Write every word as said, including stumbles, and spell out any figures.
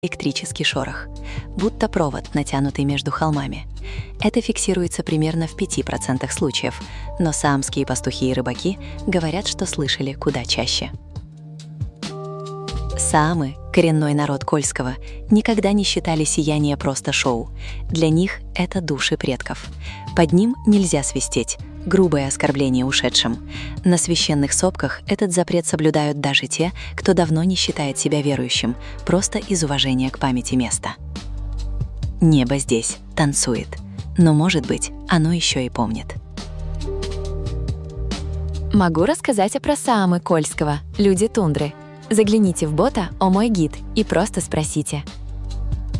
электрический шорох, будто провод, натянутый между холмами. Это фиксируется примерно в пяти процентах случаев, но саамские пастухи и рыбаки говорят, что слышали куда чаще. Саамы, коренной народ Кольского, никогда не считали сияние просто шоу. Для них это души предков. Под ним нельзя свистеть, грубое оскорбление ушедшим. На священных сопках этот запрет соблюдают даже те, кто давно не считает себя верующим, просто из уважения к памяти места. Небо здесь танцует, но, может быть, оно еще и помнит. Могу рассказать про Саамы Кольского, люди тундры. Загляните в бота «О мой гид» и просто спросите –